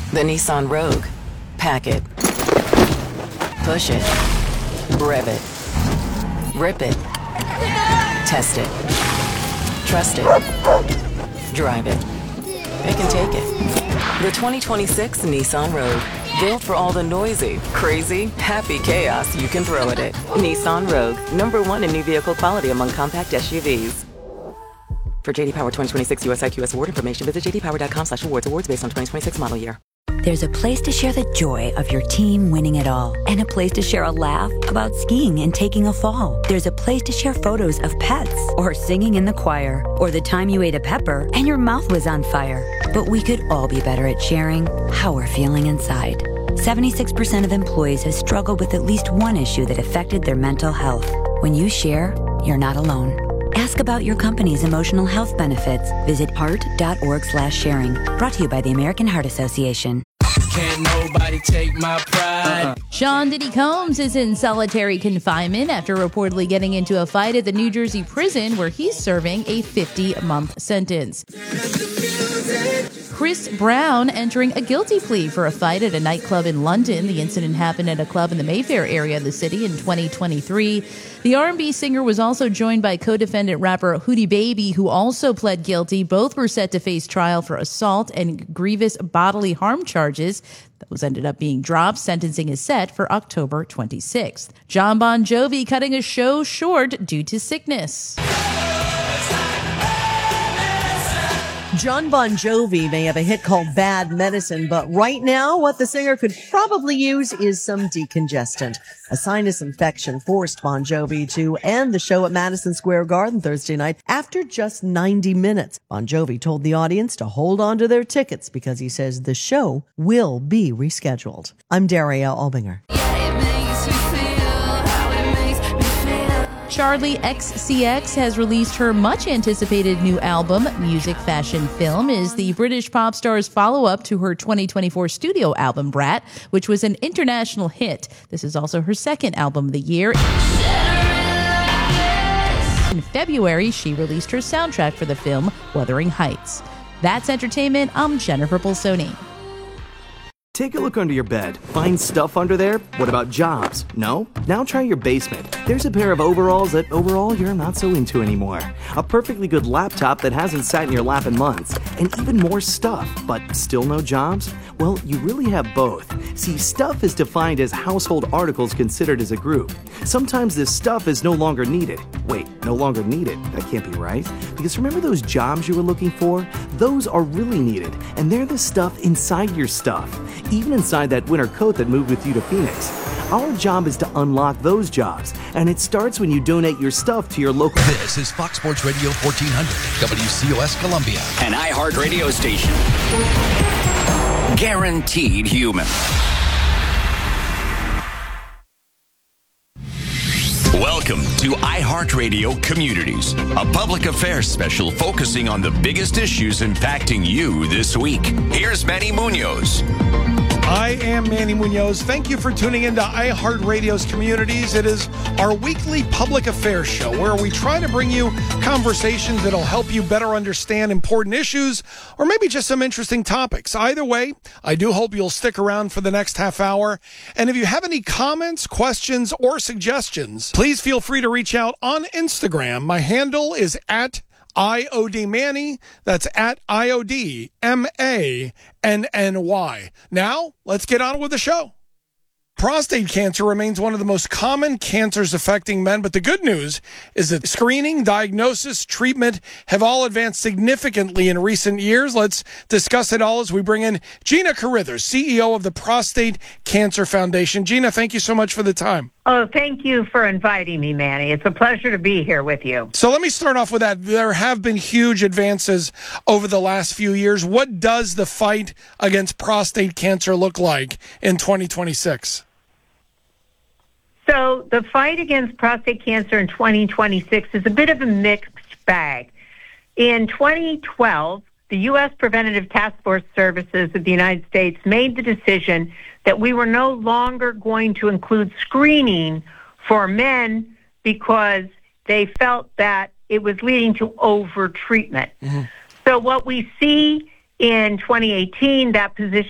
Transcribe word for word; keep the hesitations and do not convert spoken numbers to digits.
The Nissan Rogue. Pack it. Push it. Rev it. Rip it. Test it. Trust it. Drive it. Pick and take it. The twenty twenty-six Nissan Rogue. Built for all the noisy, crazy, happy chaos you can throw at it. Nissan Rogue. Number one in new vehicle quality among compact S U Vs. For J D Power twenty twenty-six U S I Q S award information, visit j d power dot com slash awards. Awards based on twenty twenty-six model year. There's a place to share the joy of your team winning it all, and a place to share a laugh about skiing and taking a fall. There's a place to share photos of pets, or singing in the choir, or the time you ate a pepper and your mouth was on fire. But we could all be better at sharing how we're feeling inside. seventy-six percent of employees have struggled with at least one issue that affected their mental health. When you share, you're not alone. Ask about your company's emotional health benefits. Visit heart.org slash sharing. Brought to you by the American Heart Association. Can't nobody take my pride. Uh-uh. Sean Diddy Combs is in solitary confinement after reportedly getting into a fight at the New Jersey prison where he's serving a fifty-month sentence. Chris Brown entering a guilty plea for a fight at a nightclub in London. The incident happened at a club in the Mayfair area of the city in twenty twenty-three. The R and B singer was also joined by co-defendant rapper Hootie Baby, who also pled guilty. Both were set to face trial for assault and grievous bodily harm charges. Those ended up being dropped. Sentencing is set for October twenty-sixth. Jon Bon Jovi cutting a show short due to sickness. Jon Bon Jovi may have a hit called Bad Medicine, but right now what the singer could probably use is some decongestant. A sinus infection forced Bon Jovi to end the show at Madison Square Garden Thursday night after just ninety minutes. Bon Jovi told the audience to hold on to their tickets because he says the show will be rescheduled. I'm Daria Albinger. Charli X C X has released her much-anticipated new album. Music Fashion Film is the British pop star's follow-up to her twenty twenty-four studio album, Brat, which was an international hit. This is also her second album of the year. In February, she released her soundtrack for the film, Wuthering Heights. That's entertainment. I'm Jennifer Bolsoni. Take a look under your bed. Find stuff under there? What about jobs? No? Now try your basement. There's a pair of overalls that overall you're not so into anymore. A perfectly good laptop that hasn't sat in your lap in months. And even more stuff, but still no jobs? Well, you really have both. See, stuff is defined as household articles considered as a group. Sometimes this stuff is no longer needed. Wait, no longer needed? That can't be right. Because remember those jobs you were looking for? Those are really needed, and they're the stuff inside your stuff. Even inside that winter coat that moved with you to Phoenix. Our job is to unlock those jobs, and it starts when you donate your stuff to your local... This is Fox Sports Radio fourteen hundred, W C O S Columbia. An iHeart radio station. Guaranteed human. Welcome to iHeartRadio Communities, a public affairs special focusing on the biggest issues impacting you this week. Here's Manny Munoz. I am Manny Munoz. Thank you for tuning into iHeartRadio's Communities. It is our weekly public affairs show where we try to bring you conversations that'll help you better understand important issues or maybe just some interesting topics. Either way, I do hope you'll stick around for the next half hour. And if you have any comments, questions, or suggestions, please feel free to reach out on Instagram. My handle is at I O D Manny. That's at I O D M A N N Y. Now, let's get on with the show. Prostate cancer remains one of the most common cancers affecting men, but the good news is that screening, diagnosis, treatment have all advanced significantly in recent years. Let's discuss it all as we bring in Gina Carithers, C E O of the Prostate Cancer Foundation. Gina, thank you so much for the time. Oh, thank you for inviting me, Manny. It's a pleasure to be here with you. So let me start off with that. There have been huge advances over the last few years. What does the fight against prostate cancer look like in twenty twenty-six? So the fight against prostate cancer in twenty twenty-six is a bit of a mixed bag. In twenty twelve, the U S Preventative Task Force Services of the United States made the decision that we were no longer going to include screening for men because they felt that it was leading to over-treatment. Mm-hmm. So what we see in twenty eighteen, that position